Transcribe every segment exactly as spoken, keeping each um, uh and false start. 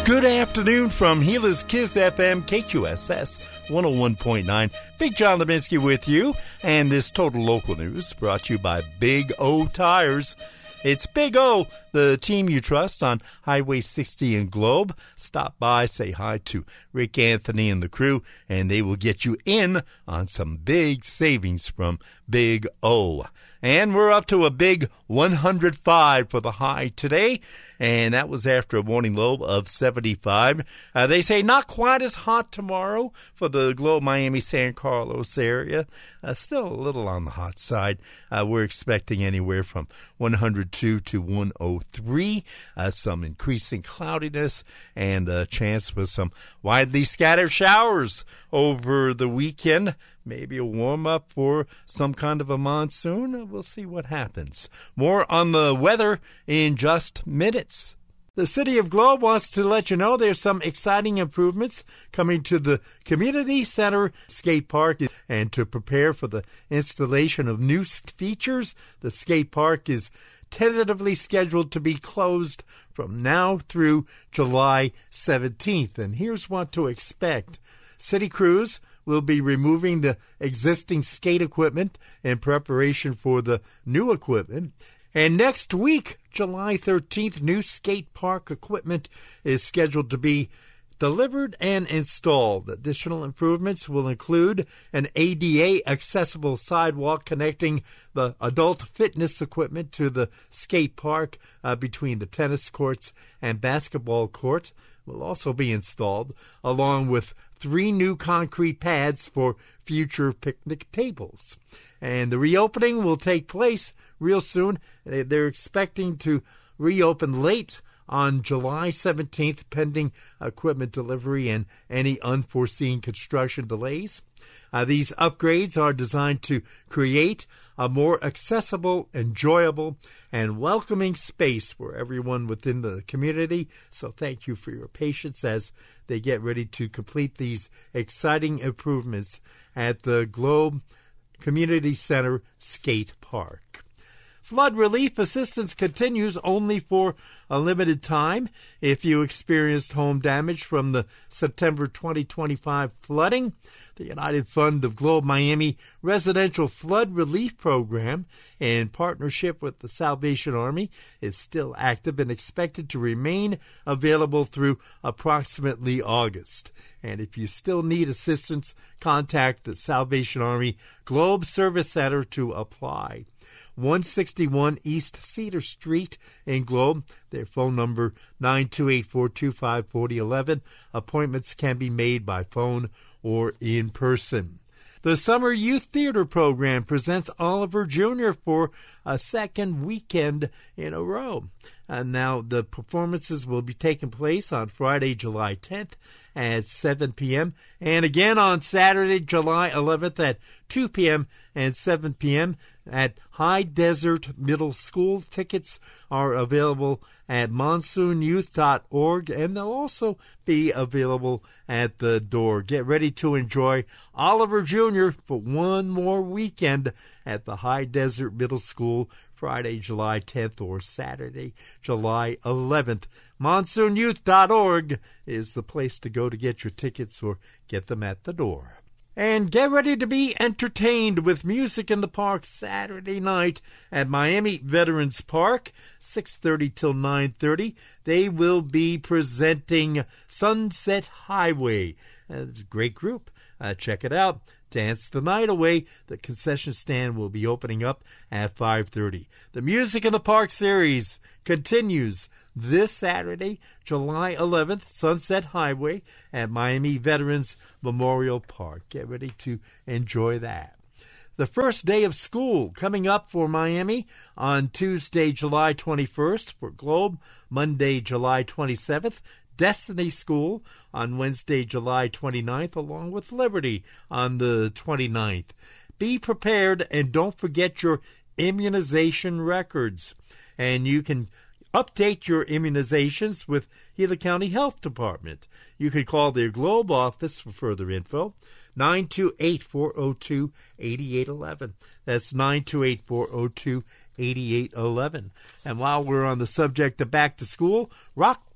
Good afternoon from Gila's Kiss F M, K Q S S one oh one point nine. Big John Levinsky with you, and this Total Local News brought to you by Big O Tires. It's Big O, the team you trust on Highway sixty in Globe. Stop by, say hi to Rick Anthony and the crew, and they will get you in on some big savings from Big O. And we're up to a big one hundred five for the high today, and that was after a morning low of seventy-five. Uh, they say not quite as hot tomorrow for the Globe Miami-San Carlos area. Uh, still a little on the hot side. Uh, we're expecting anywhere from one hundred two to one oh three. Uh, some increasing cloudiness and a chance for some widely scattered showers over the weekend. Maybe a warm-up for some kind of a monsoon. We'll see what happens. More on the weather in just minutes. The City of Globe wants to let you know there's some exciting improvements coming to the Community Center Skate Park. And to prepare for the installation of new features, the skate park is tentatively scheduled to be closed from now through July seventeenth. And here's what to expect. City crews will be removing the existing skate equipment in preparation for the new equipment. And next week, July thirteenth, new skate park equipment is scheduled to be delivered and installed. Additional improvements will include an A D A-accessible sidewalk connecting the adult fitness equipment to the skate park uh, between the tennis courts and basketball courts will also be installed, along with three new concrete pads for future picnic tables. And the reopening will take place real soon. They're expecting to reopen late on July seventeenth, pending equipment delivery and any unforeseen construction delays. Uh, these upgrades are designed to create a more accessible, enjoyable, and welcoming space for everyone within the community. So thank you for your patience as they get ready to complete these exciting improvements at the Globe Community Center Skate Park. Flood relief assistance continues only for a limited time. If you experienced home damage from the September twenty twenty-five flooding, the United Fund of Globe Miami Residential Flood Relief Program, in partnership with the Salvation Army, is still active and expected to remain available through approximately August. And if you still need assistance, contact the Salvation Army Globe Service Center to apply. one sixty-one East Cedar Street in Globe. Their phone number nine two eight, four two five, four oh one one. Appointments can be made by phone or in person. The Summer Youth Theater Program presents Oliver Junior for a second weekend in a row. And now the performances will be taking place on Friday, July tenth at seven p.m. and again on Saturday, July eleventh at two p.m. and seven p.m. at High Desert Middle School. Tickets are available at monsoon youth dot org, and they'll also be available at the door. Get ready to enjoy Oliver Junior for one more weekend at the High Desert Middle School, Friday, July tenth or Saturday, July eleventh. monsoon youth dot org is the place to go to get your tickets or get them at the door. And get ready to be entertained with Music in the Park Saturday night at Miami Veterans Park, six thirty till nine thirty. They will be presenting Sunset Highway. Uh, it's a great group. Uh, check it out. Dance the night away. The concession stand will be opening up at five thirty. The Music in the Park series continues this Saturday, July eleventh, Sunset Highway at Miami Veterans Memorial Park. Get ready to enjoy that. The first day of school coming up for Miami on Tuesday, July twenty-first for Globe, Monday, July twenty-seventh, Destiny School on Wednesday, July twenty-ninth, along with Liberty on the twenty-ninth. Be prepared and don't forget your immunization records. And you can update your immunizations with Gila County Health Department. You can call their Globe office for further info, nine two eight, four oh two, eight eight one one. That's nine two eight, four oh two, eight eight one one. And while we're on the subject of back to school, Rock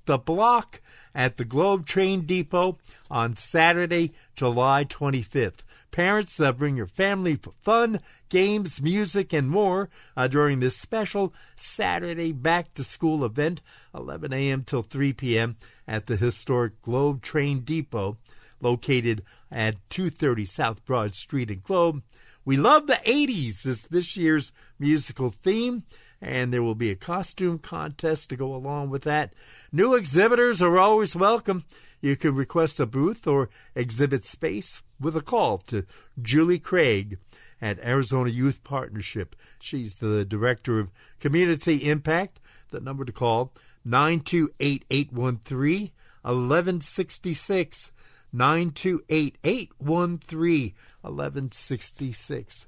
the Block at the Globe Train Depot on Saturday, July twenty-fifth. Parents, uh, bring your family for fun, games, music, and more uh, during this special Saturday back-to-school event, eleven a.m. till three p.m. at the historic Globe Train Depot, located at two thirty South Broad Street in Globe. We love the eighties is this year's musical theme, and there will be a costume contest to go along with that. New exhibitors are always welcome. You can request a booth or exhibit space with a call to Julie Craig at Arizona Youth Partnership. She's the Director of Community Impact. The number to call, nine two eight, eight one three, one one six six, nine two eight, eight one three, one one six six.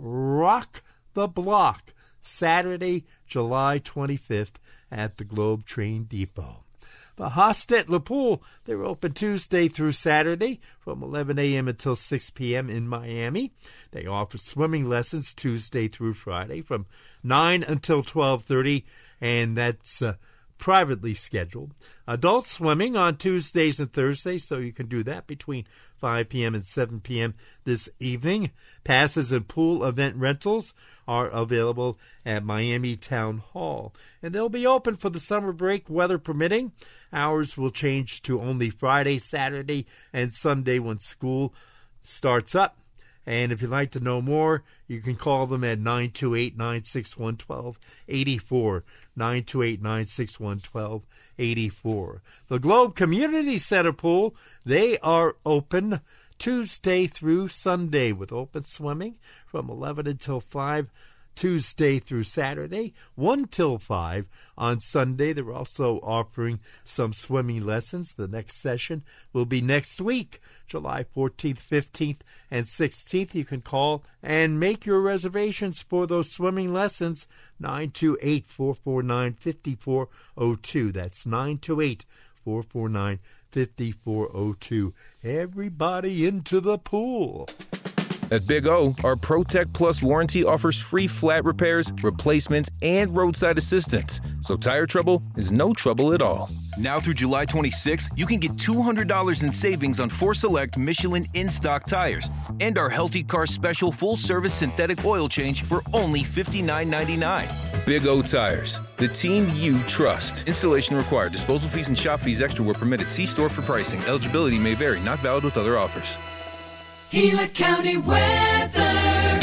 Rock the Block, Saturday, July twenty-fifth at the Globe Train Depot. The Hostetler Pool, they're open Tuesday through Saturday from eleven a.m. until six p.m. in Miami. They offer swimming lessons Tuesday through Friday from nine until twelve thirty, and that's uh, privately scheduled. Adult swimming on Tuesdays and Thursdays, so you can do that between five p.m. and seven p.m. this evening. Passes and pool event rentals are available at Miami Town Hall, and they'll be open for the summer break, weather permitting. Hours will change to only Friday, Saturday, and Sunday when school starts up. And if you'd like to know more, you can call them at nine two eight, nine six one, one two eight four, nine two eight, nine six one, one two eight four. The Globe Community Center Pool, they are open Tuesday through Sunday with open swimming from eleven until five. Tuesday through Saturday, one till five. On Sunday, they're also offering some swimming lessons. The next session will be next week, July fourteenth, fifteenth, and sixteenth. You can call and make your reservations for those swimming lessons, nine two eight, four four nine, five four zero two. That's nine two eight, four four nine, five four zero two. Everybody into the pool. At Big O, our ProTech Plus warranty offers free flat repairs, replacements, and roadside assistance. So tire trouble is no trouble at all. Now through July twenty-sixth, you can get two hundred dollars in savings on four select Michelin in-stock tires and our Healthy Car Special full-service synthetic oil change for only fifty-nine ninety-nine. Big O Tires, the team you trust. Installation required. Disposal fees and shop fees extra where permitted. See store for pricing. Eligibility may vary. Not valid with other offers. Gila County weather.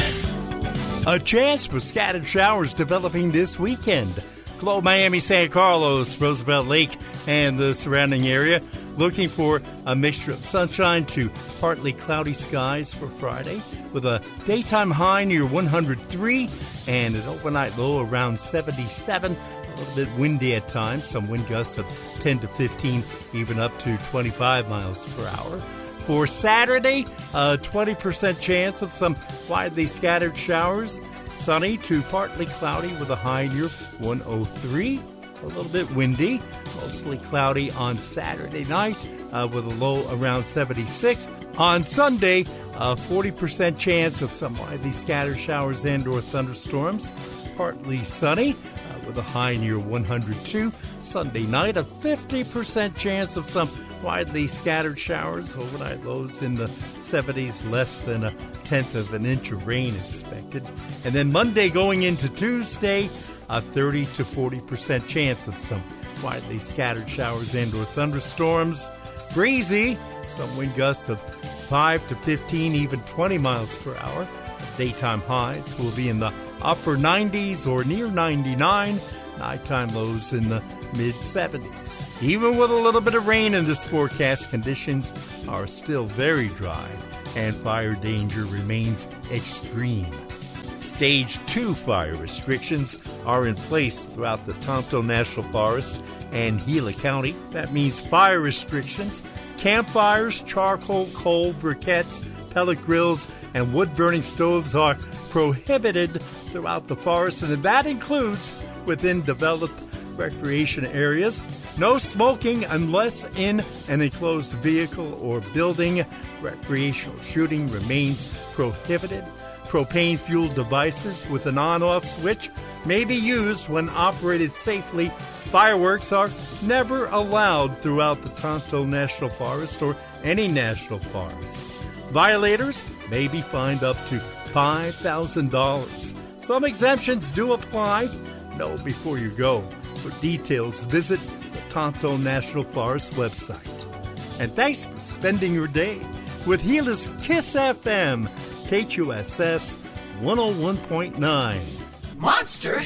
A chance for scattered showers developing this weekend. Globe, Miami, San Carlos, Roosevelt Lake, and the surrounding area. Looking for a mixture of sunshine to partly cloudy skies for Friday with a daytime high near one hundred three and an overnight low around seventy-seven. A little bit windy at times, some wind gusts of ten to fifteen, even up to twenty-five miles per hour. For Saturday, a twenty percent chance of some widely scattered showers. Sunny to partly cloudy with a high near one oh three. A little bit windy, mostly cloudy on Saturday night uh, with a low around seventy-six. On Sunday, a forty percent chance of some widely scattered showers and or thunderstorms. Partly sunny uh, with a high near one hundred two. Sunday night, a fifty percent chance of some widely scattered showers, overnight lows in the seventies, less than a tenth of an inch of rain expected. And then Monday going into Tuesday, a thirty to forty percent chance of some widely scattered showers and or thunderstorms. Breezy, some wind gusts of five to fifteen, even twenty miles per hour. Daytime highs will be in the upper nineties or near ninety-nine. Nighttime lows in the mid-seventies. Even with a little bit of rain in this forecast, conditions are still very dry, and fire danger remains extreme. Stage two fire restrictions are in place throughout the Tonto National Forest and Gila County. That means fire restrictions, campfires, charcoal, coal, briquettes, pellet grills, and wood-burning stoves are prohibited throughout the forest, and that includes within developed recreation areas. No smoking unless in an enclosed vehicle or building. Recreational shooting remains prohibited. Propane-fueled devices with an on-off switch may be used when operated safely. Fireworks are never allowed throughout the Tonto National Forest or any national forest. Violators may be fined up to five thousand dollars. Some exemptions do apply. Know before you go. For details, visit the Tonto National Forest website. And thanks for spending your day with Gila's Kiss F M, K Q S S one oh one point nine. Monster